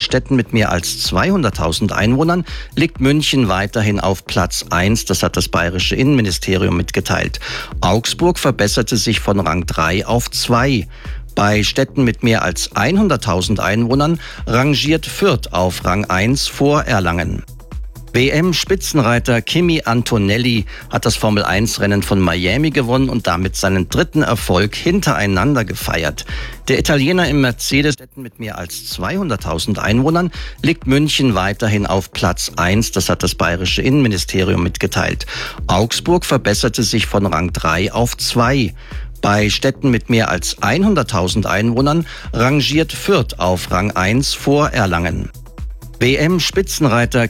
Städten mit mehr als 200.000 Einwohnern liegt München weiterhin auf Platz 1. Das hat das bayerische Innenministerium mitgeteilt. Augsburg verbesserte sich von Rang 3 auf 2. Bei Städten mit mehr als 100.000 Einwohnern rangiert Fürth auf Rang 1 vor Erlangen. WM-Spitzenreiter Kimi Antonelli hat das Formel-1-Rennen von Miami gewonnen und damit seinen dritten Erfolg hintereinander gefeiert. Der Italiener im Mercedes mit mehr als 200.000 Einwohnern liegt München weiterhin auf Platz 1. Das hat das bayerische Innenministerium mitgeteilt. Augsburg verbesserte sich von Rang 3 auf 2. Bei Städten mit mehr als 100.000 Einwohnern rangiert Fürth auf Rang 1 vor Erlangen. WM-Spitzenreiter